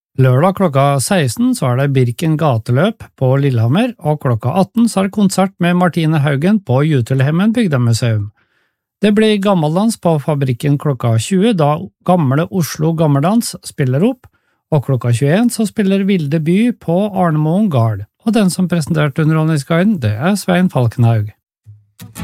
Lørdag klokka 16 så det Birken gateløp på Lillehammer, og klokka 18 så det konsert med Martine Haugen på Jutelhemmen bygdemuseum. Det blir gammeldans på Fabrikken klokka 20, da Gamle Oslo Gammeldans spiller opp, og klokka 21 så spiller Vilde By på Arnemoen Gard, og den som presenterte Underholdningsguiden, det Svein Falkenhaug.